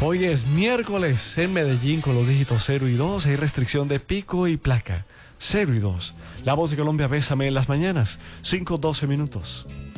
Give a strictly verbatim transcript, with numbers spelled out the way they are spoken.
Hoy es miércoles en Medellín con los dígitos cero y dos. Hay restricción de pico y placa. cero y dos. La Voz de Colombia, Bésame en las mañanas. cinco doce minutos.